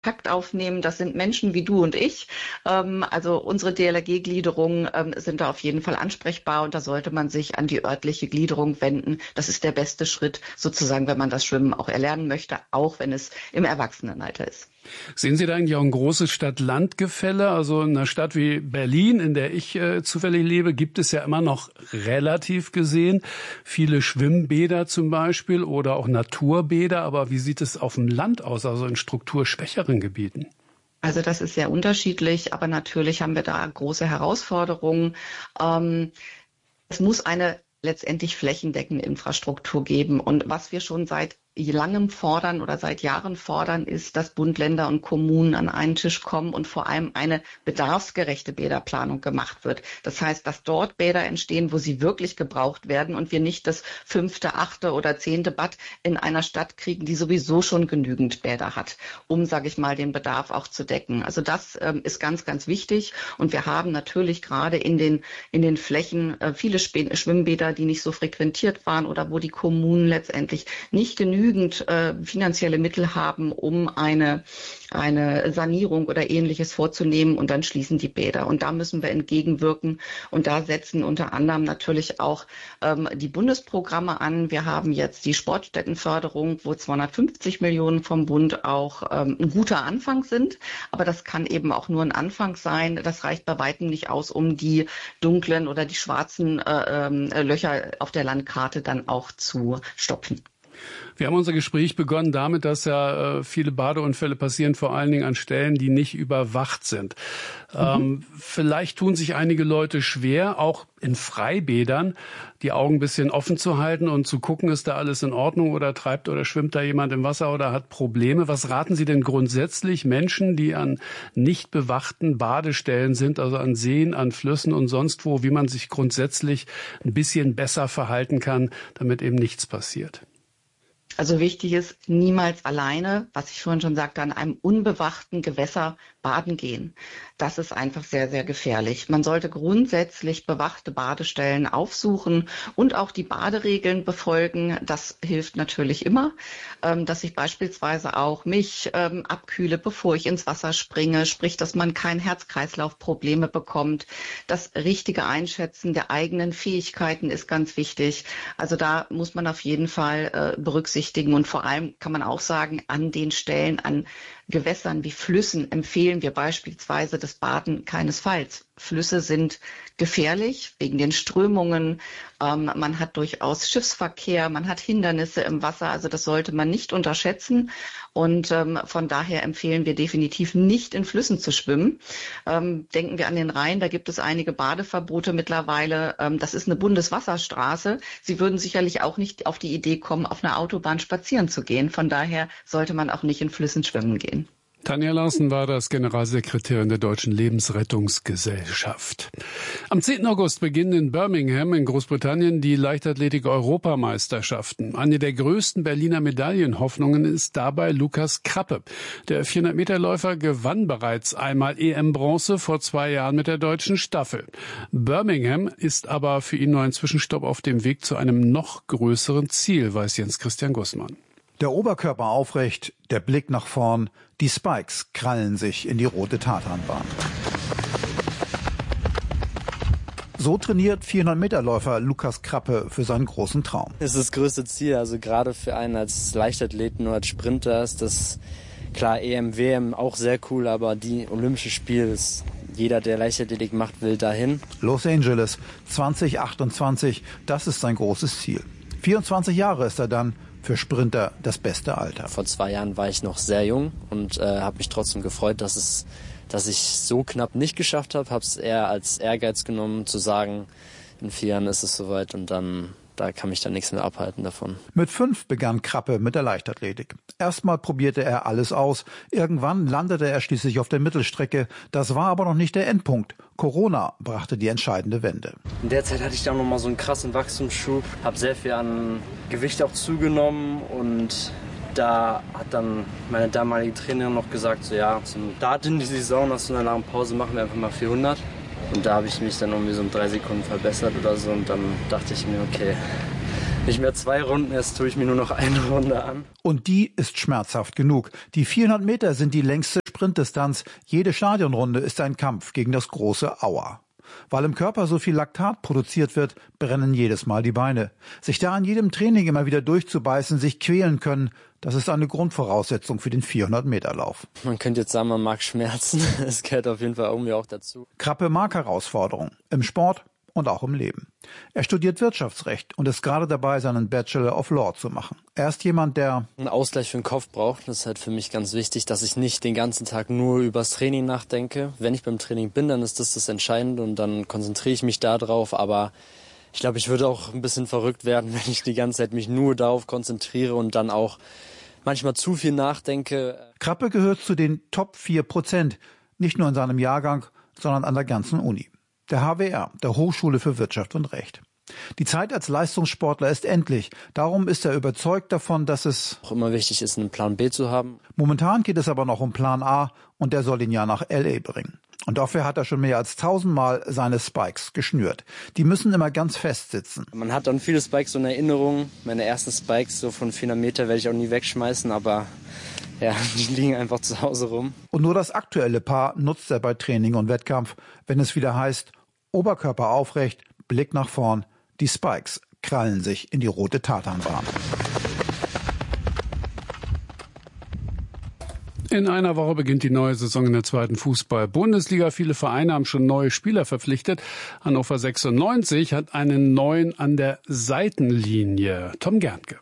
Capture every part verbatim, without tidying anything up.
Kontakt aufnehmen. Das sind Menschen wie du und ich. Ähm, also unsere D L R G-Gliederungen ähm, sind da auf jeden Fall ansprechbar und da sollte man sich an die örtliche Gliederung wenden. Das ist der beste Schritt sozusagen, wenn man das Schwimmen auch erlernen möchte, auch wenn es im Erwachsenenalter ist. Sehen Sie da eigentlich auch ein großes Stadt-Land-Gefälle? Also in einer Stadt wie Berlin, in der ich äh, zufällig lebe, gibt es ja immer noch relativ gesehen viele Schwimmbäder zum Beispiel oder auch Naturbäder. Aber wie sieht es auf dem Land aus, also in strukturschwächeren Gebieten? Also das ist sehr unterschiedlich, aber natürlich haben wir da große Herausforderungen. Ähm, es muss eine letztendlich flächendeckende Infrastruktur geben. Und was wir schon seit langem fordern oder seit Jahren fordern, ist, dass Bund, Länder und Kommunen an einen Tisch kommen und vor allem eine bedarfsgerechte Bäderplanung gemacht wird. Das heißt, dass dort Bäder entstehen, wo sie wirklich gebraucht werden und wir nicht das fünfte, achte oder zehnte Bad in einer Stadt kriegen, die sowieso schon genügend Bäder hat, um, sage ich mal, den Bedarf auch zu decken. Also das ähm, ist ganz, ganz wichtig und wir haben natürlich gerade in den, in den Flächen äh, viele Sp- Schwimmbäder, die nicht so frequentiert waren oder wo die Kommunen letztendlich nicht genügend genügend äh, finanzielle Mittel haben, um eine, eine Sanierung oder Ähnliches vorzunehmen und dann schließen die Bäder. Und da müssen wir entgegenwirken und da setzen unter anderem natürlich auch ähm, die Bundesprogramme an. Wir haben jetzt die Sportstättenförderung, wo zweihundertfünfzig Millionen vom Bund auch ähm, ein guter Anfang sind. Aber das kann eben auch nur ein Anfang sein. Das reicht bei weitem nicht aus, um die dunklen oder die schwarzen äh, äh, Löcher auf der Landkarte dann auch zu stopfen. Wir haben unser Gespräch begonnen damit, dass ja äh, viele Badeunfälle passieren, vor allen Dingen an Stellen, die nicht überwacht sind. Mhm. Ähm, vielleicht tun sich einige Leute schwer, auch in Freibädern die Augen ein bisschen offen zu halten und zu gucken, ist da alles in Ordnung oder treibt oder schwimmt da jemand im Wasser oder hat Probleme. Was raten Sie denn grundsätzlich Menschen, die an nicht bewachten Badestellen sind, also an Seen, an Flüssen und sonst wo, wie man sich grundsätzlich ein bisschen besser verhalten kann, damit eben nichts passiert? Also wichtig ist, niemals alleine, was ich vorhin schon sagte, an einem unbewachten Gewässer baden gehen. Das ist einfach sehr, sehr gefährlich. Man sollte grundsätzlich bewachte Badestellen aufsuchen und auch die Baderegeln befolgen. Das hilft natürlich immer, ähm, dass ich beispielsweise auch mich ähm, abkühle, bevor ich ins Wasser springe, sprich, dass man kein Herz-Kreislauf-Probleme bekommt. Das richtige Einschätzen der eigenen Fähigkeiten ist ganz wichtig. Also da muss man auf jeden Fall äh, berücksichtigen und vor allem kann man auch sagen, an den Stellen, an Gewässern wie Flüssen empfehlen wir beispielsweise das Baden keinesfalls. Flüsse sind gefährlich wegen den Strömungen. Ähm, man hat durchaus Schiffsverkehr, man hat Hindernisse im Wasser. Also das sollte man nicht unterschätzen. Und ähm, von daher empfehlen wir definitiv nicht in Flüssen zu schwimmen. Ähm, denken wir an den Rhein, da gibt es einige Badeverbote mittlerweile. Ähm, das ist eine Bundeswasserstraße. Sie würden sicherlich auch nicht auf die Idee kommen, auf einer Autobahn spazieren zu gehen. Von daher sollte man auch nicht in Flüssen schwimmen gehen. Tanja Larsen war das Generalsekretärin der Deutschen Lebensrettungsgesellschaft. Am zehnten August beginnen in Birmingham in Großbritannien die Leichtathletik-Europameisterschaften. Eine der größten Berliner Medaillenhoffnungen ist dabei Lukas Krappe. Der vierhundert-Meter-Läufer gewann bereits einmal E M-Bronze vor zwei Jahren mit der deutschen Staffel. Birmingham ist aber für ihn nur ein Zwischenstopp auf dem Weg zu einem noch größeren Ziel, weiß Jens Christian Gussmann. Der Oberkörper aufrecht, der Blick nach vorn, die Spikes krallen sich in die rote Tatanbahn. So trainiert vierhundert-Meter-Läufer Lukas Krappe für seinen großen Traum. Das ist das größte Ziel, also gerade für einen als Leichtathleten oder als Sprinter ist das klar E M, W M auch sehr cool, aber die Olympische Spiele ist jeder, der Leichtathletik macht, will dahin. Los Angeles zwanzig achtundzwanzig, das ist sein großes Ziel. vierundzwanzig Jahre ist er dann. Für Sprinter das beste Alter. Vor zwei Jahren war ich noch sehr jung und äh, habe mich trotzdem gefreut, dass es, dass ich so knapp nicht geschafft habe. Habe es eher als Ehrgeiz genommen, zu sagen, in vier Jahren ist es soweit und dann da kann mich dann nichts mehr abhalten davon. Mit fünf begann Krappe mit der Leichtathletik. Erstmal probierte er alles aus. Irgendwann landete er schließlich auf der Mittelstrecke. Das war aber noch nicht der Endpunkt. Corona brachte die entscheidende Wende. In der Zeit hatte ich dann nochmal so einen krassen Wachstumsschub. Habe sehr viel an Gewicht auch zugenommen und da hat dann meine damalige Trainerin noch gesagt, so ja, zum Start in die Saison, nach so einer langen Pause machen wir einfach mal vierhundert. Und da habe ich mich dann irgendwie so um drei Sekunden verbessert oder so und dann dachte ich mir, okay, nicht mehr zwei Runden, erst tue ich mir nur noch eine Runde an. Und die ist schmerzhaft genug. Die vierhundert Meter sind die längste Sprintdistanz. Jede Stadionrunde ist ein Kampf gegen das große Aua. Weil im Körper so viel Laktat produziert wird, brennen jedes Mal die Beine. Sich da an jedem Training immer wieder durchzubeißen, sich quälen können, das ist eine Grundvoraussetzung für den vierhundert Meter Lauf. Man könnte jetzt sagen, man mag Schmerzen. Es gehört auf jeden Fall irgendwie auch dazu. Krappe mag Herausforderungen. Im Sport und auch im Leben. Er studiert Wirtschaftsrecht und ist gerade dabei, seinen Bachelor of Law zu machen. Er ist jemand, der einen Ausgleich für den Kopf braucht. Das ist halt für mich ganz wichtig, dass ich nicht den ganzen Tag nur übers Training nachdenke. Wenn ich beim Training bin, dann ist das das Entscheidende und dann konzentriere ich mich da drauf. Aber ich glaube, ich würde auch ein bisschen verrückt werden, wenn ich die ganze Zeit mich nur darauf konzentriere und dann auch manchmal zu viel nachdenke. Krappe gehört zu den Top vier Prozent, nicht nur in seinem Jahrgang, sondern an der ganzen Uni. Der H W R, der Hochschule für Wirtschaft und Recht. Die Zeit als Leistungssportler ist endlich. Darum ist er überzeugt davon, dass es auch immer wichtig ist, einen Plan B zu haben. Momentan geht es aber noch um Plan A und der soll ihn ja nach L A bringen. Und dafür hat er schon mehr als tausendmal seine Spikes geschnürt. Die müssen immer ganz fest sitzen. Man hat dann viele Spikes so in Erinnerung. Meine ersten Spikes so von vierhundert Meter werde ich auch nie wegschmeißen, aber ja, die liegen einfach zu Hause rum. Und nur das aktuelle Paar nutzt er bei Training und Wettkampf, wenn es wieder heißt, Oberkörper aufrecht, Blick nach vorn, die Spikes krallen sich in die rote Tatanbahn. In einer Woche beginnt die neue Saison in der zweiten Fußball-Bundesliga. Viele Vereine haben schon neue Spieler verpflichtet. Hannover sechsundneunzig hat einen neuen an der Seitenlinie. Tom Gerntke.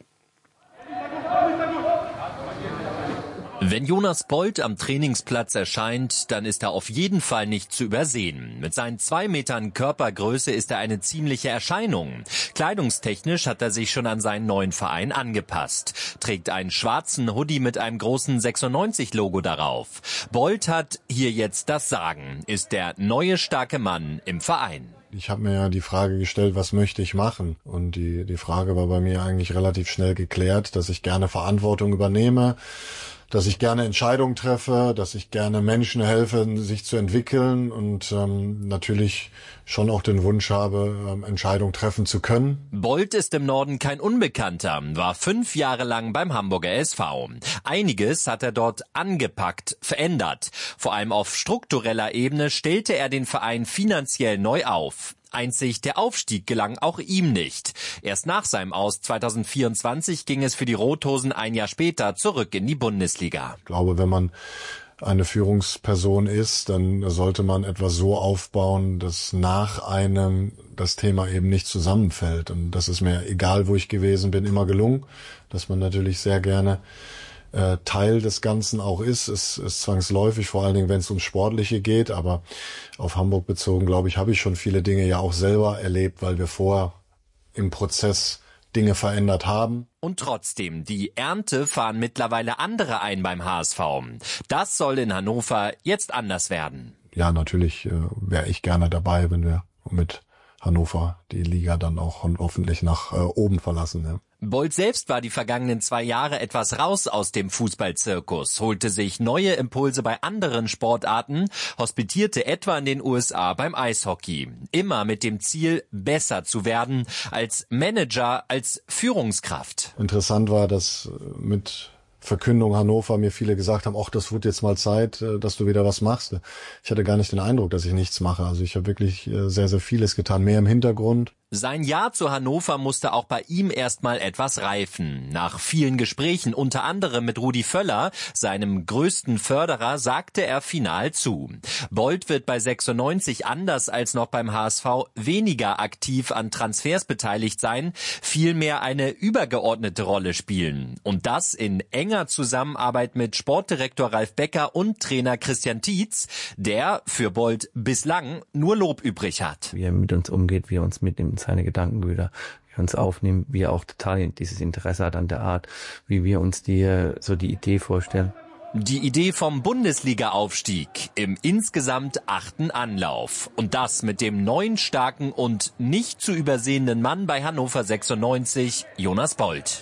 Wenn Jonas Bolt am Trainingsplatz erscheint, dann ist er auf jeden Fall nicht zu übersehen. Mit seinen zwei Metern Körpergröße ist er eine ziemliche Erscheinung. Kleidungstechnisch hat er sich schon an seinen neuen Verein angepasst. Trägt einen schwarzen Hoodie mit einem großen sechsundneunzig-Logo darauf. Bolt hat hier jetzt das Sagen, ist der neue starke Mann im Verein. Ich habe mir ja die Frage gestellt, was möchte ich machen? Und die, die Frage war bei mir eigentlich relativ schnell geklärt, dass ich gerne Verantwortung übernehme, dass ich gerne Entscheidungen treffe, dass ich gerne Menschen helfe, sich zu entwickeln und ähm, natürlich schon auch den Wunsch habe, ähm, Entscheidungen treffen zu können. Bolt ist im Norden kein Unbekannter, war fünf Jahre lang beim Hamburger S V. Einiges hat er dort angepackt, verändert. Vor allem auf struktureller Ebene stellte er den Verein finanziell neu auf. Einzig der Aufstieg gelang auch ihm nicht. Erst nach seinem Aus zweitausendvierundzwanzig ging es für die Rothosen ein Jahr später zurück in die Bundesliga. Ich glaube, wenn man eine Führungsperson ist, dann sollte man etwas so aufbauen, dass nach einem das Thema eben nicht zusammenfällt. Und das ist mir, egal wo ich gewesen bin, immer gelungen, dass man natürlich sehr gerne äh, Teil des Ganzen auch ist. Es ist zwangsläufig, vor allen Dingen, wenn es ums Sportliche geht. Aber auf Hamburg bezogen, glaube ich, habe ich schon viele Dinge ja auch selber erlebt, weil wir vorher im Prozess Dinge verändert haben. Und trotzdem, die Ernte fahren mittlerweile andere ein beim H S V. Das soll in Hannover jetzt anders werden. Ja, natürlich äh, wäre ich gerne dabei, wenn wir mit Hannover die Liga dann auch hoffentlich nach äh, oben verlassen. Ja. Bolt selbst war die vergangenen zwei Jahre etwas raus aus dem Fußballzirkus, holte sich neue Impulse bei anderen Sportarten, hospitierte etwa in den U S A beim Eishockey. Immer mit dem Ziel, besser zu werden als Manager, als Führungskraft. Interessant war, dass mit Verkündung Hannover mir viele gesagt haben, ach, das wird jetzt mal Zeit, dass du wieder was machst. Ich hatte gar nicht den Eindruck, dass ich nichts mache. Also ich habe wirklich sehr, sehr vieles getan, mehr im Hintergrund. Sein Ja zu Hannover musste auch bei ihm erstmal etwas reifen. Nach vielen Gesprächen, unter anderem mit Rudi Völler, seinem größten Förderer, sagte er final zu. Bolt wird bei sechsundneunzig anders als noch beim H S V weniger aktiv an Transfers beteiligt sein, vielmehr eine übergeordnete Rolle spielen. Und das in enger Zusammenarbeit mit Sportdirektor Ralf Becker und Trainer Christian Tietz, der für Bolt bislang nur Lob übrig hat. Wie er mit uns umgeht, wie er uns mitnimmt, seine Gedankenbilder, wie wir uns aufnehmen, wie er auch total dieses Interesse hat an der Art, wie wir uns die, so die Idee vorstellen. Die Idee vom Bundesliga-Aufstieg im insgesamt achten Anlauf. Und das mit dem neuen, starken und nicht zu übersehenden Mann bei Hannover sechsundneunzig, Jonas Bolt.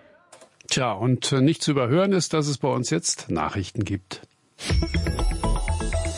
Tja, und nicht zu überhören ist, dass es bei uns jetzt Nachrichten gibt.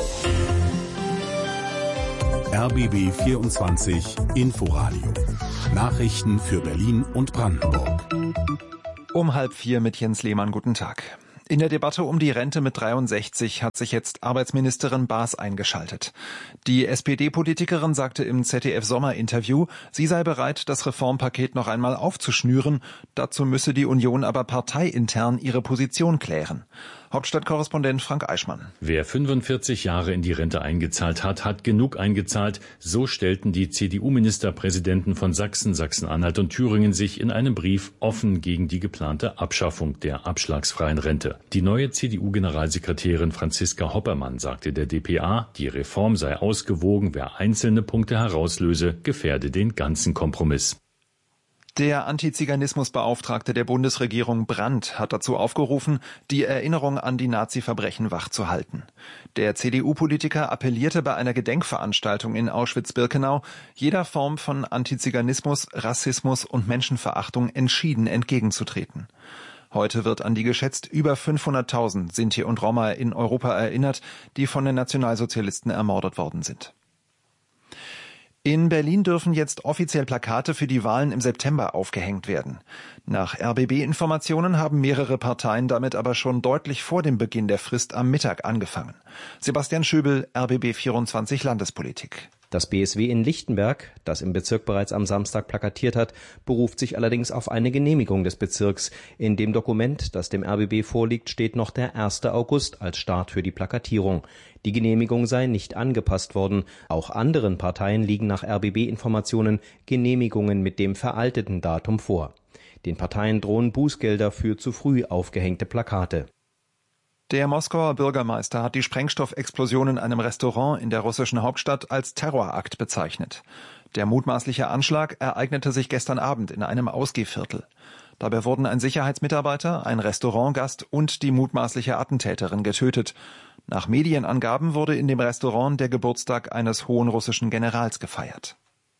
R B B vierundzwanzig Inforadio Nachrichten für Berlin und Brandenburg. Um halb vier mit Jens Lehmann. Guten Tag. In der Debatte um die Rente mit dreiundsechzig hat sich jetzt Arbeitsministerin Baas eingeschaltet. Die S P D-Politikerin sagte im Z D F-Sommerinterview, sie sei bereit, das Reformpaket noch einmal aufzuschnüren. Dazu müsse die Union aber parteiintern ihre Position klären. Hauptstadtkorrespondent Frank Eichmann. Wer fünfundvierzig Jahre in die Rente eingezahlt hat, hat genug eingezahlt. So stellten die C D U-Ministerpräsidenten von Sachsen, Sachsen-Anhalt und Thüringen sich in einem Brief offen gegen die geplante Abschaffung der abschlagsfreien Rente. Die neue C D U-Generalsekretärin Franziska Hoppermann sagte der D P A, die Reform sei ausgewogen, wer einzelne Punkte herauslöse, gefährde den ganzen Kompromiss. Der Antiziganismusbeauftragte der Bundesregierung Brandt hat dazu aufgerufen, die Erinnerung an die Nazi-Verbrechen wachzuhalten. Der C D U-Politiker appellierte bei einer Gedenkveranstaltung in Auschwitz-Birkenau, jeder Form von Antiziganismus, Rassismus und Menschenverachtung entschieden entgegenzutreten. Heute wird an die geschätzt über fünfhunderttausend Sinti und Roma in Europa erinnert, die von den Nationalsozialisten ermordet worden sind. In Berlin dürfen jetzt offiziell Plakate für die Wahlen im September aufgehängt werden. Nach R B B-Informationen haben mehrere Parteien damit aber schon deutlich vor dem Beginn der Frist am Mittag angefangen. Sebastian Schöbel, R B B vierundzwanzig Landespolitik. Das B S W in Lichtenberg, das im Bezirk bereits am Samstag plakatiert hat, beruft sich allerdings auf eine Genehmigung des Bezirks. In dem Dokument, das dem R B B vorliegt, steht noch der erster August als Start für die Plakatierung. Die Genehmigung sei nicht angepasst worden. Auch anderen Parteien liegen nach R B B-Informationen Genehmigungen mit dem veralteten Datum vor. Den Parteien drohen Bußgelder für zu früh aufgehängte Plakate. Der Moskauer Bürgermeister hat die Sprengstoffexplosion in einem Restaurant in der russischen Hauptstadt als Terrorakt bezeichnet. Der mutmaßliche Anschlag ereignete sich gestern Abend in einem Ausgehviertel. Dabei wurden ein Sicherheitsmitarbeiter, ein Restaurantgast und die mutmaßliche Attentäterin getötet. Nach Medienangaben wurde in dem Restaurant der Geburtstag eines hohen russischen Generals gefeiert.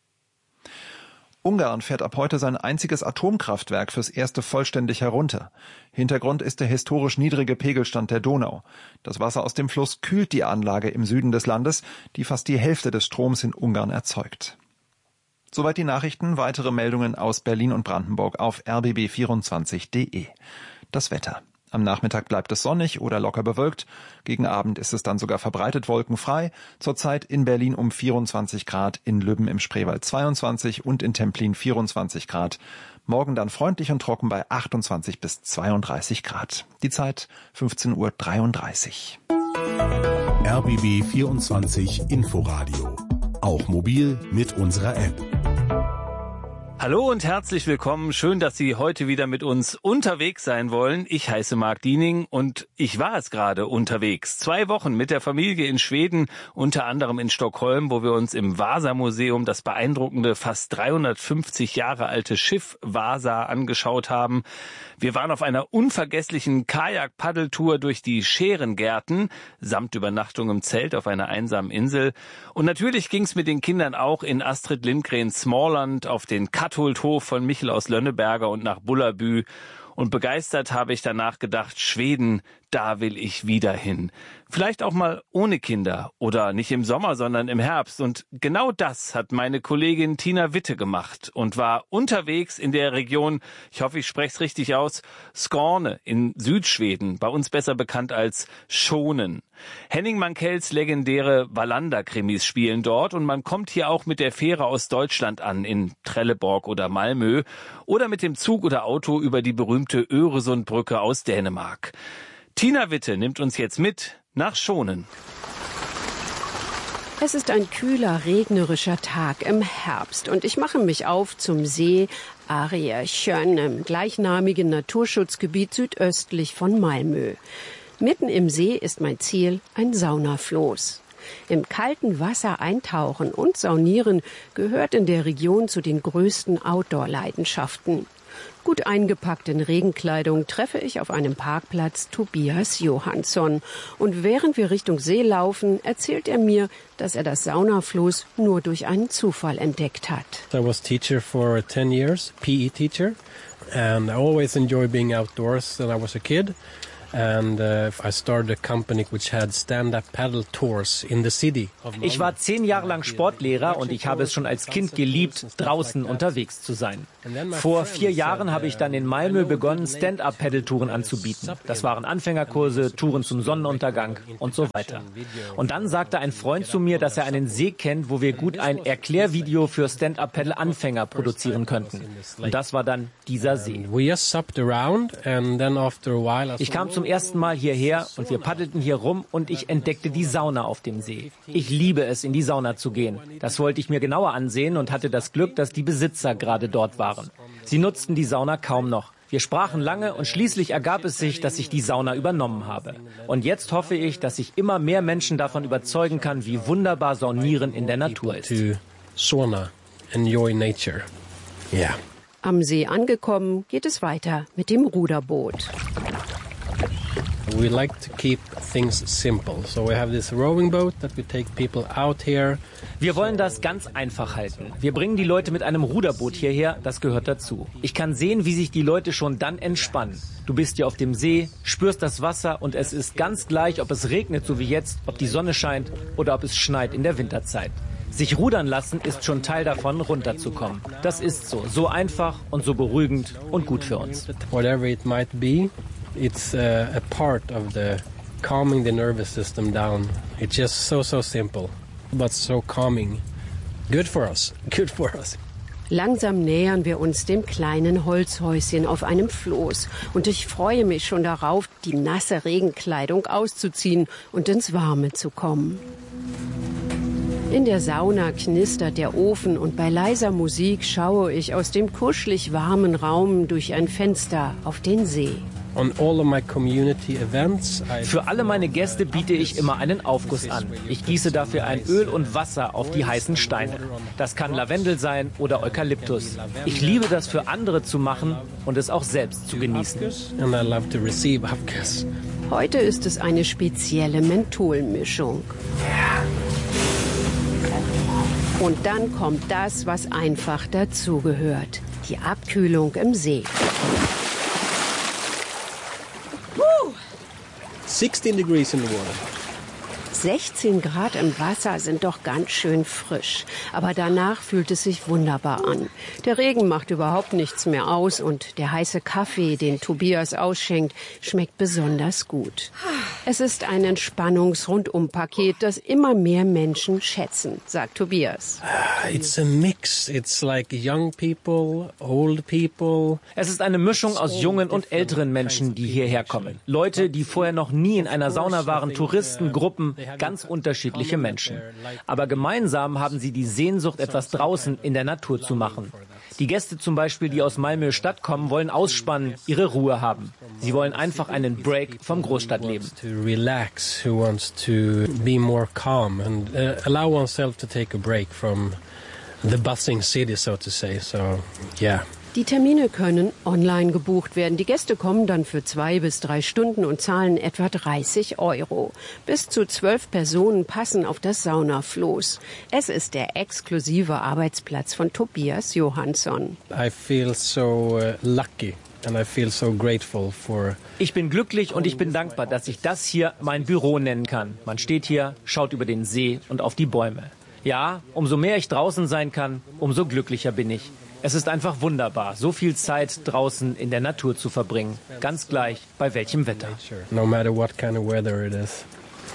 Ungarn fährt ab heute sein einziges Atomkraftwerk fürs erste vollständig herunter. Hintergrund ist der historisch niedrige Pegelstand der Donau. Das Wasser aus dem Fluss kühlt die Anlage im Süden des Landes, die fast die Hälfte des Stroms in Ungarn erzeugt. Soweit die Nachrichten, weitere Meldungen aus Berlin und Brandenburg auf r b b vierundzwanzig punkt de. Das Wetter. Am Nachmittag bleibt es sonnig oder locker bewölkt. Gegen Abend ist es dann sogar verbreitet wolkenfrei. Zurzeit in Berlin um vierundzwanzig Grad, in Lübben im Spreewald zweiundzwanzig und in Templin vierundzwanzig Grad. Morgen dann freundlich und trocken bei achtundzwanzig bis zweiunddreißig Grad. Die Zeit fünfzehn Uhr dreiunddreißig. R B B vierundzwanzig Inforadio. Auch mobil mit unserer App. Hallo und herzlich willkommen. Schön, dass Sie heute wieder mit uns unterwegs sein wollen. Ich heiße Marc Diening und ich war es gerade unterwegs. Zwei Wochen mit der Familie in Schweden, unter anderem in Stockholm, wo wir uns im Vasa-Museum das beeindruckende, fast dreihundertfünfzig Jahre alte Schiff Vasa angeschaut haben. Wir waren auf einer unvergesslichen Kajak-Paddeltour durch die Scherengärten, samt Übernachtung im Zelt auf einer einsamen Insel. Und natürlich ging es mit den Kindern auch in Astrid Lindgrens Smallland auf den Katholdhof von Michel aus Lönneberger und nach Bullerbü. Und begeistert habe ich danach gedacht, Schweden, da will ich wieder hin. Vielleicht auch mal ohne Kinder oder nicht im Sommer, sondern im Herbst. Und genau das hat meine Kollegin Tina Witte gemacht und war unterwegs in der Region, ich hoffe, ich spreche es richtig aus, Skåne in Südschweden, bei uns besser bekannt als Schonen. Henning Mankells legendäre Wallander-Krimis spielen dort und man kommt hier auch mit der Fähre aus Deutschland an, in Trelleborg oder Malmö, oder mit dem Zug oder Auto über die berühmte Öresundbrücke aus Dänemark. Tina Witte nimmt uns jetzt mit nach Schonen. Es ist ein kühler, regnerischer Tag im Herbst und ich mache mich auf zum See Ariersjön im gleichnamigen Naturschutzgebiet südöstlich von Malmö. Mitten im See ist mein Ziel ein Saunafloß. Im kalten Wasser eintauchen und saunieren gehört in der Region zu den größten Outdoor-Leidenschaften. Gut eingepackt in Regenkleidung treffe ich auf einem Parkplatz Tobias Johansson. Und während wir Richtung See laufen, erzählt er mir, dass er das Saunafloß nur durch einen Zufall entdeckt hat. I was teacher for ten years, P E teacher, and I always enjoyed being outdoors when I was a kid. And uh, I started a company which had stand-up paddle tours in the city of Malmö. Ich war zehn Jahre lang Sportlehrer und ich habe es schon als Kind geliebt, draußen unterwegs zu sein. Vor vier Jahren habe ich dann in Malmö begonnen, Stand-up-Paddle-Touren anzubieten. Das waren Anfängerkurse, Touren zum Sonnenuntergang und so weiter. Und dann sagte ein Freund zu mir, dass er einen See kennt, wo wir gut ein Erklärvideo für Stand-up-Paddle-Anfänger produzieren könnten. Und das war dann dieser See. Ich kam zum ersten Mal hierher und wir paddelten hier rum und ich entdeckte die Sauna auf dem See. Ich liebe es, in die Sauna zu gehen. Das wollte ich mir genauer ansehen und hatte das Glück, dass die Besitzer gerade dort waren. Sie nutzten die Sauna kaum noch. Wir sprachen lange und schließlich ergab es sich, dass ich die Sauna übernommen habe. Und jetzt hoffe ich, dass ich immer mehr Menschen davon überzeugen kann, wie wunderbar Saunieren in der Natur ist. Sauna, enjoy nature. Yeah. Am See angekommen, geht es weiter mit dem Ruderboot. We like to keep things simple. So we have this rowing boat that we take people out here. Wir wollen das ganz einfach halten. Wir bringen die Leute mit einem Ruderboot hierher, das gehört dazu. Ich kann sehen, wie sich die Leute schon dann entspannen. Du bist hier auf dem See, spürst das Wasser und es ist ganz gleich, ob es regnet, so wie jetzt, ob die Sonne scheint oder ob es schneit in der Winterzeit. Sich rudern lassen ist schon Teil davon, runterzukommen. Das ist so, so einfach und so beruhigend und gut für uns. Whatever it might be, it's uh, a part of the calming the nervous system down. It's just so, so simple, but so calming. Good for us, good for us. Langsam nähern wir uns dem kleinen Holzhäuschen auf einem Floß. Und ich freue mich schon darauf, die nasse Regenkleidung auszuziehen und ins Warme zu kommen. In der Sauna knistert der Ofen und bei leiser Musik schaue ich aus dem kuschelig warmen Raum durch ein Fenster auf den See. Für alle meine Gäste biete ich immer einen Aufguss an. Ich gieße dafür ein Öl und Wasser auf die heißen Steine. Das kann Lavendel sein oder Eukalyptus. Ich liebe das für andere zu machen und es auch selbst zu genießen. Heute ist es eine spezielle Mentholmischung. Und dann kommt das, was einfach dazugehört. Die Abkühlung im See. sixteen degrees in the water. sechzehn Grad im Wasser sind doch ganz schön frisch. Aber danach fühlt es sich wunderbar an. Der Regen macht überhaupt nichts mehr aus und der heiße Kaffee, den Tobias ausschenkt, schmeckt besonders gut. Es ist ein Entspannungs-Rundum-Paket, das immer mehr Menschen schätzen, sagt Tobias. It's a mix. It's like young people, old people. Es ist eine Mischung aus jungen und älteren Menschen, die hierher kommen. Leute, die vorher noch nie in einer Sauna waren, Touristen, Gruppen, ganz unterschiedliche Menschen. Aber gemeinsam haben sie die Sehnsucht, etwas draußen in der Natur zu machen. Die Gäste zum Beispiel, die aus Malmö Stadt kommen, wollen ausspannen, ihre Ruhe haben. Sie wollen einfach einen Break vom Großstadtleben. To relax, who wants to be more calm and uh, allow oneself to take a break from the bustling city, so to say. So, yeah. Die Termine können online gebucht werden. Die Gäste kommen dann für zwei bis drei Stunden und zahlen etwa dreißig Euro. Bis zu zwölf Personen passen auf das Saunafloß. Es ist der exklusive Arbeitsplatz von Tobias Johansson. I feel so uh, lucky. And I feel so grateful for ich bin glücklich und ich bin dankbar, dass ich das hier mein Büro nennen kann. Man steht hier, schaut über den See und auf die Bäume. Ja, umso mehr ich draußen sein kann, umso glücklicher bin ich. Es ist einfach wunderbar, so viel Zeit draußen in der Natur zu verbringen. Ganz gleich, bei welchem Wetter. No matter what kind of weather it is.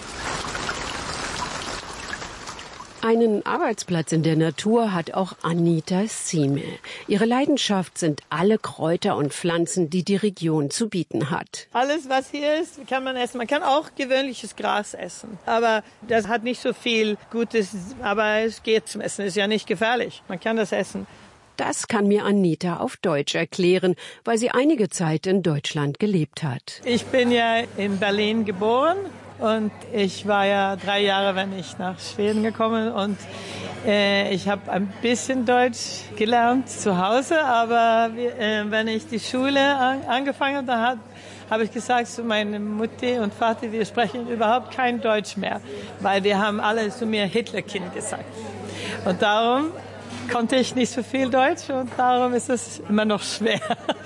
Einen Arbeitsplatz in der Natur hat auch Anita Sieme. Ihre Leidenschaft sind alle Kräuter und Pflanzen, die die Region zu bieten hat. Alles, was hier ist, kann man essen. Man kann auch gewöhnliches Gras essen. Aber das hat nicht so viel Gutes. Aber es geht zum Essen. Ist ja nicht gefährlich. Man kann das essen. Das kann mir Anita auf Deutsch erklären, weil sie einige Zeit in Deutschland gelebt hat. Ich bin ja in Berlin geboren und ich war ja drei Jahre, wenn ich nach Schweden gekommen und äh, ich habe ein bisschen Deutsch gelernt zu Hause, aber äh, wenn ich die Schule an, angefangen habe, dann habe ich gesagt zu meiner Mutter und Vater, wir sprechen überhaupt kein Deutsch mehr, weil wir haben alle zu mir Hitlerkind gesagt. Und darum konnte ich nicht so viel Deutsch und darum ist es immer noch schwer.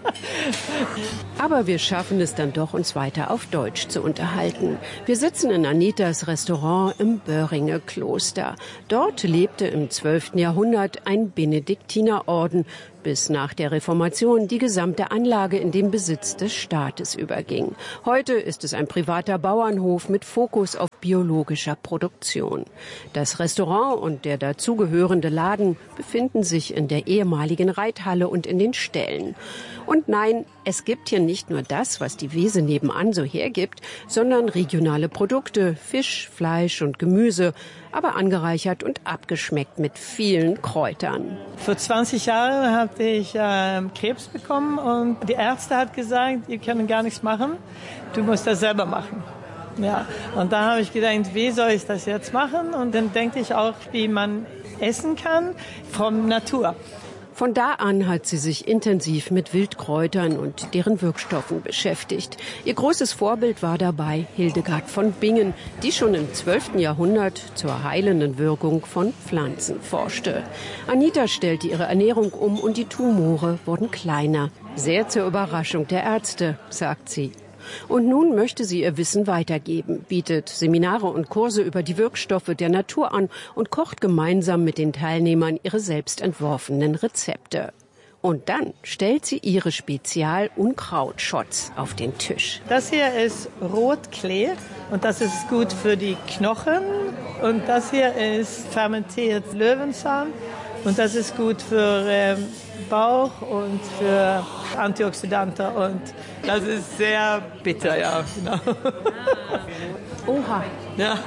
Aber wir schaffen es dann doch, uns weiter auf Deutsch zu unterhalten. Wir sitzen in Anitas Restaurant im Böhringer Kloster. Dort lebte im zwölften Jahrhundert ein Benediktinerorden, bis nach der Reformation die gesamte Anlage in den Besitz des Staates überging. Heute ist es ein privater Bauernhof mit Fokus auf biologischer Produktion. Das Restaurant und der dazugehörende Laden befinden sich in der ehemaligen Reithalle und in den Ställen. Und nein, es gibt hier nicht nur das, was die Wiese nebenan so hergibt, sondern regionale Produkte, Fisch, Fleisch und Gemüse, aber angereichert und abgeschmeckt mit vielen Kräutern. Vor zwanzig Jahren hatte ich äh, Krebs bekommen und die Ärzte hat gesagt, ihr könnt gar nichts machen, du musst das selber machen. Ja, und dann habe ich gedacht, wie soll ich das jetzt machen? Und dann denke ich auch, wie man essen kann von Natur. Von da an hat sie sich intensiv mit Wildkräutern und deren Wirkstoffen beschäftigt. Ihr großes Vorbild war dabei Hildegard von Bingen, die schon im zwölften Jahrhundert zur heilenden Wirkung von Pflanzen forschte. Anita stellte ihre Ernährung um und die Tumore wurden kleiner. Sehr zur Überraschung der Ärzte, sagt sie. Und nun möchte sie ihr Wissen weitergeben, bietet Seminare und Kurse über die Wirkstoffe der Natur an und kocht gemeinsam mit den Teilnehmern ihre selbst entworfenen Rezepte. Und dann stellt sie ihre Spezial-Unkrautschots auf den Tisch. Das hier ist Rotklee und das ist gut für die Knochen. Und das hier ist fermentiert Löwenzahn und das ist gut für ähm, Bauch und für Antioxidantien. Und das ist sehr bitter, ja. Genau. Oha. Ja.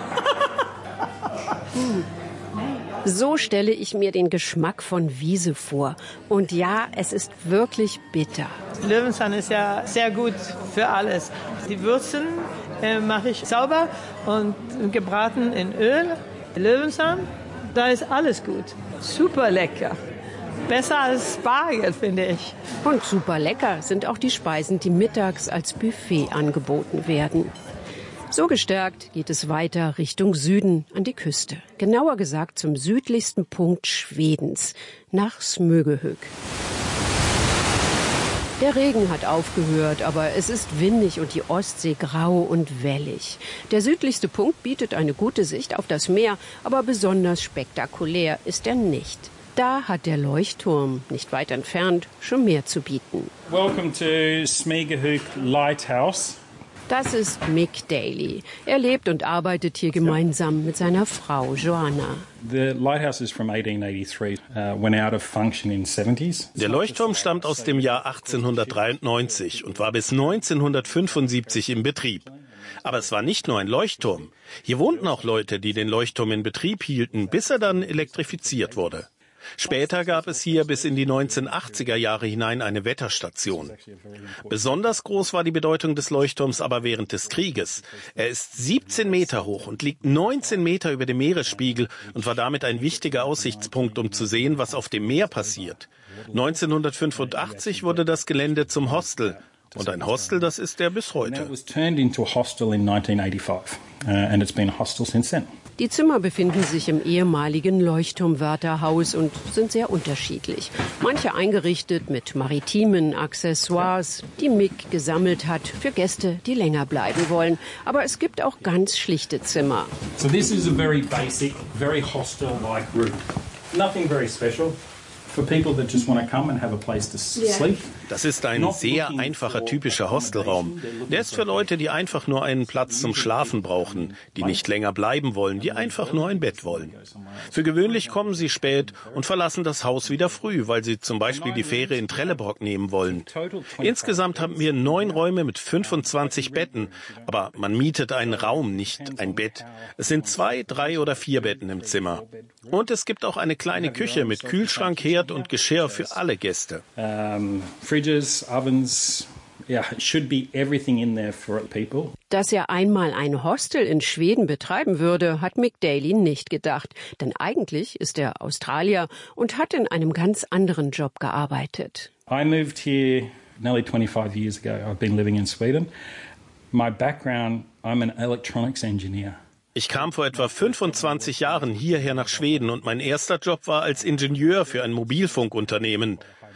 Hm. So stelle ich mir den Geschmack von Wiese vor. Und ja, es ist wirklich bitter. Löwenzahn ist ja sehr gut für alles. Die Würzen äh, mache ich sauber und gebraten in Öl. Löwenzahn, da ist alles gut. Super lecker. Besser als Spargel, finde ich. Und super lecker sind auch die Speisen, die mittags als Buffet angeboten werden. So gestärkt geht es weiter Richtung Süden an die Küste. Genauer gesagt zum südlichsten Punkt Schwedens, nach Smögehög. Der Regen hat aufgehört, aber es ist windig und die Ostsee grau und wellig. Der südlichste Punkt bietet eine gute Sicht auf das Meer, aber besonders spektakulär ist er nicht. Da hat der Leuchtturm, nicht weit entfernt, schon mehr zu bieten. Welcome to Smögehög Lighthouse. Das ist Mick Daly. Er lebt und arbeitet hier gemeinsam mit seiner Frau Joanna. The lighthouse is from eighteen eighty-three, uh, went out of function in seventies. Der Leuchtturm stammt aus dem Jahr achtzehnhundertdreiundneunzig und war bis neunzehnhundertfünfundsiebzig im Betrieb. Aber es war nicht nur ein Leuchtturm. Hier wohnten auch Leute, die den Leuchtturm in Betrieb hielten, bis er dann elektrifiziert wurde. Später gab es hier bis in die neunzehnhundertachtziger Jahre hinein eine Wetterstation. Besonders groß war die Bedeutung des Leuchtturms aber während des Krieges. Er ist siebzehn Meter hoch und liegt neunzehn Meter über dem Meeresspiegel und war damit ein wichtiger Aussichtspunkt, um zu sehen, was auf dem Meer passiert. neunzehnhundertfünfundachtzig wurde das Gelände zum Hostel. Und ein Hostel, das ist er bis heute. Die Zimmer befinden sich im ehemaligen Leuchtturmwärterhaus und sind sehr unterschiedlich. Manche eingerichtet mit maritimen Accessoires, die Mick gesammelt hat für Gäste, die länger bleiben wollen. Aber es gibt auch ganz schlichte Zimmer. So this is a very basic, very hostel-like room. Nothing very special. For people that just want to come and have a place to sleep. Das ist ein sehr einfacher, typischer Hostelraum. Der ist für Leute, die einfach nur einen Platz zum Schlafen brauchen, die nicht länger bleiben wollen, die einfach nur ein Bett wollen. Für gewöhnlich kommen sie spät und verlassen das Haus wieder früh, weil sie zum Beispiel die Fähre in Trelleborg nehmen wollen. Insgesamt haben wir neun Räume mit fünfundzwanzig Betten, aber man mietet einen Raum, nicht ein Bett. Es sind zwei, drei oder vier Betten im Zimmer. Und es gibt auch eine kleine Küche mit Kühlschrank, Herd und Geschirr für alle Gäste. Um, fridges, ovens, yeah, it should be everything in there for people. Dass er einmal ein Hostel in Schweden betreiben würde, hat Mick Daly nicht gedacht. Denn eigentlich ist er Australier und hat in einem ganz anderen Job gearbeitet. I moved here nearly twenty-five years ago. I've been living in Sweden. My background, I'm an electronics engineer. Ich kam vor etwa fünfundzwanzig Jahren hierher nach Schweden und mein erster Job war als Ingenieur für ein Mobilfunkunternehmen.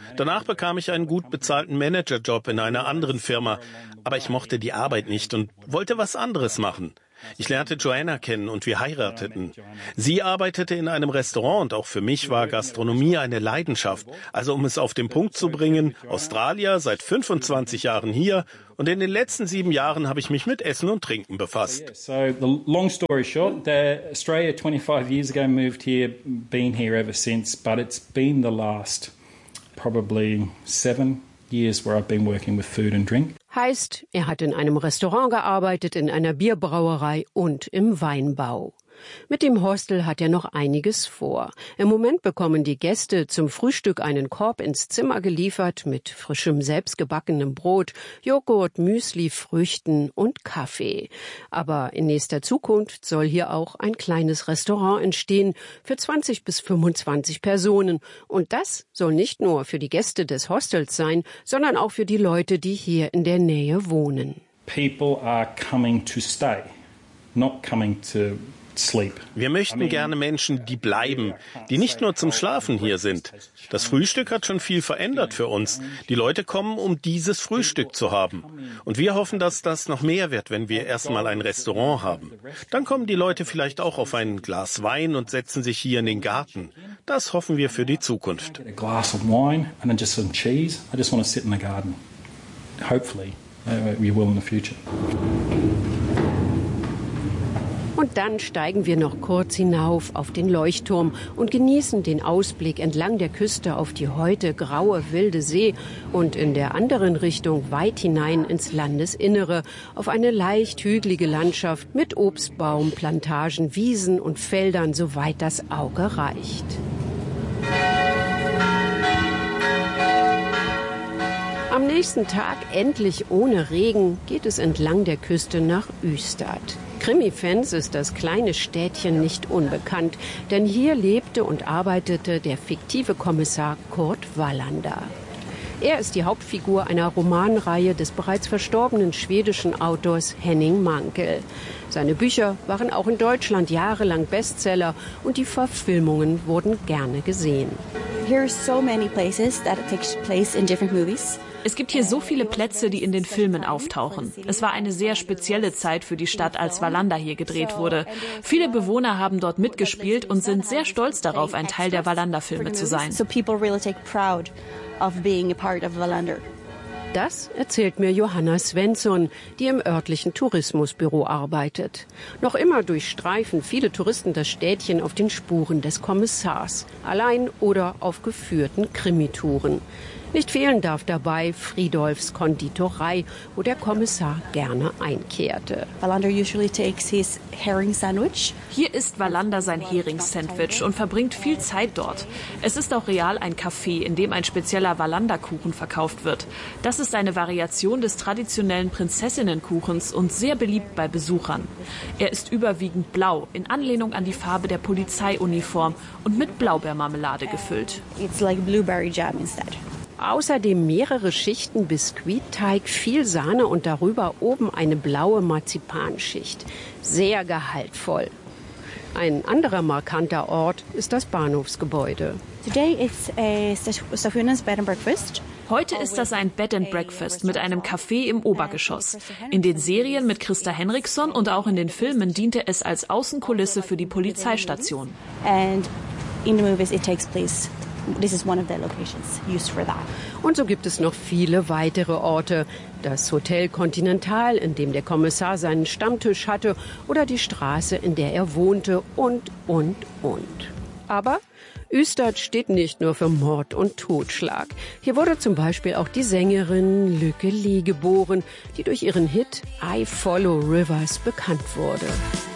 Danach bekam ich einen gut bezahlten Managerjob in einer anderen Firma. Aber ich mochte die Arbeit nicht und wollte was anderes machen. Ich lernte Joanna kennen und wir heirateten. Sie arbeitete in einem Restaurant und auch für mich war Gastronomie eine Leidenschaft. Also um es auf den Punkt zu bringen, Australier, seit fünfundzwanzig Jahren hier und in den letzten sieben Jahren habe ich mich mit Essen und Trinken befasst. So the long story short, the Australia twenty-five years ago moved here, been here ever since, but it's been the last probably seven years where I've been working with food and drink. Heißt, er hat in einem Restaurant gearbeitet, in einer Bierbrauerei und im Weinbau. Mit dem Hostel hat er noch einiges vor. Im Moment bekommen die Gäste zum Frühstück einen Korb ins Zimmer geliefert mit frischem, selbstgebackenem Brot, Joghurt, Müsli, Früchten und Kaffee. Aber in nächster Zukunft soll hier auch ein kleines Restaurant entstehen für zwanzig bis fünfundzwanzig Personen. Und das soll nicht nur für die Gäste des Hostels sein, sondern auch für die Leute, die hier in der Nähe wohnen. People are coming to stay, not coming to sleep. Wir möchten gerne Menschen, die bleiben, die nicht nur zum Schlafen hier sind. Das Frühstück hat schon viel verändert für uns. Die Leute kommen, um dieses Frühstück zu haben. Und wir hoffen, dass das noch mehr wird, wenn wir erstmal ein Restaurant haben. Dann kommen die Leute vielleicht auch auf ein Glas Wein und setzen sich hier in den Garten. Das hoffen wir für die Zukunft. A glass of wine and then just some cheese. I just want to sit in the garden. Hopefully, we will in the future. Und dann steigen wir noch kurz hinauf auf den Leuchtturm und genießen den Ausblick entlang der Küste auf die heute graue, wilde See und in der anderen Richtung weit hinein ins Landesinnere auf eine leicht hügelige Landschaft mit Obstbaum, Plantagen, Wiesen und Feldern, soweit das Auge reicht. Am nächsten Tag, endlich ohne Regen, geht es entlang der Küste nach Ystad. Krimi-Fans ist das kleine Städtchen nicht unbekannt, denn hier lebte und arbeitete der fiktive Kommissar Kurt Wallander. Er ist die Hauptfigur einer Romanreihe des bereits verstorbenen schwedischen Autors Henning Mankell. Seine Bücher waren auch in Deutschland jahrelang Bestseller und die Verfilmungen wurden gerne gesehen. Here are so many places that take place in different movies. Es gibt hier so viele Plätze, die in den Filmen auftauchen. Es war eine sehr spezielle Zeit für die Stadt, als Wallander hier gedreht wurde. Viele Bewohner haben dort mitgespielt und sind sehr stolz darauf, ein Teil der Wallander-Filme zu sein. Das erzählt mir Johanna Svensson, die im örtlichen Tourismusbüro arbeitet. Noch immer durchstreifen viele Touristen das Städtchen auf den Spuren des Kommissars, allein oder auf geführten Krimitouren. Nicht fehlen darf dabei Friedolfs Konditorei, wo der Kommissar gerne einkehrte. Wallander usually takes his herring sandwich. Hier isst Wallander sein Hering-Sandwich und verbringt viel Zeit dort. Es ist auch real ein Café, in dem ein spezieller Wallander-Kuchen verkauft wird. Das ist eine Variation des traditionellen Prinzessinnenkuchens und sehr beliebt bei Besuchern. Er ist überwiegend blau, in Anlehnung an die Farbe der Polizeiuniform und mit Blaubeermarmelade gefüllt. It's like blueberry jam instead. Außerdem mehrere Schichten Biskuitteig, viel Sahne und darüber oben eine blaue Marzipanschicht. Sehr gehaltvoll. Ein anderer markanter Ort ist das Bahnhofsgebäude. Today it's a Stationens Bed and Breakfast. Heute ist das ein Bed and Breakfast mit einem Café im Obergeschoss. In den Serien mit Christa Henriksson und auch in den Filmen diente es als Außenkulisse für die Polizeistation. And in the movies it takes place. This is one of the locations used for that. Und so gibt es noch viele weitere Orte. Das Hotel Continental, in dem der Kommissar seinen Stammtisch hatte, oder die Straße, in der er wohnte und, und, und. Aber Ystad steht nicht nur für Mord und Totschlag. Hier wurde zum Beispiel auch die Sängerin Lykke Li geboren, die durch ihren Hit I Follow Rivers bekannt wurde.